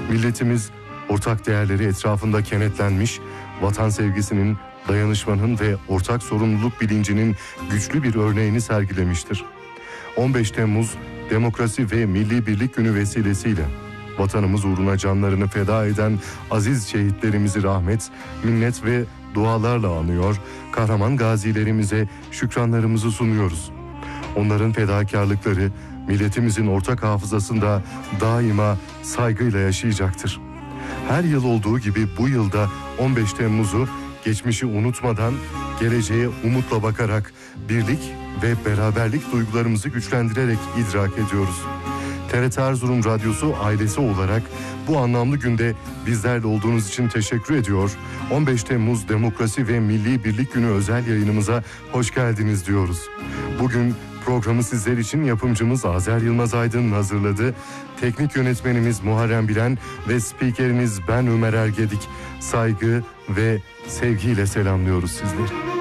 Milletimiz ortak değerleri etrafında kenetlenmiş, vatan sevgisinin, dayanışmanın ve ortak sorumluluk bilincinin güçlü bir örneğini sergilemiştir. 15 Temmuz Demokrasi ve Milli Birlik Günü vesilesiyle vatanımız uğruna canlarını feda eden aziz şehitlerimizi rahmet, minnet ve dualarla anıyor, kahraman gazilerimize şükranlarımızı sunuyoruz. Onların fedakarlıkları milletimizin ortak hafızasında daima saygıyla yaşayacaktır. Her yıl olduğu gibi bu yılda 15 Temmuz'u geçmişi unutmadan, geleceğe umutla bakarak birlik ve beraberlik duygularımızı güçlendirerek idrak ediyoruz. TRT Erzurum Radyosu ailesi olarak bu anlamlı günde bizlerle olduğunuz için teşekkür ediyor. 15 Temmuz Demokrasi ve Milli Birlik Günü özel yayınımıza hoş geldiniz diyoruz. Bugün programı sizler için yapımcımız Azer Yılmaz Aydın hazırladı. Teknik yönetmenimiz Muharrem Bilen ve spikeriniz ben Ömer Ergedik. Saygı ve sevgiyle selamlıyoruz sizleri.